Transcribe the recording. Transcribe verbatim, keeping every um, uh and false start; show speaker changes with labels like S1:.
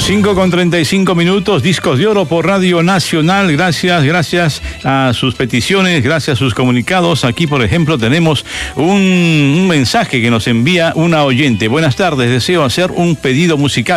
S1: cinco con treinta y cinco minutos, Discos de Oro por Radio Nacional. Gracias, gracias a sus peticiones, gracias a sus comunicados. Aquí, por ejemplo, tenemos un, un mensaje que nos envía una oyente. Buenas tardes, deseo hacer un pedido musical.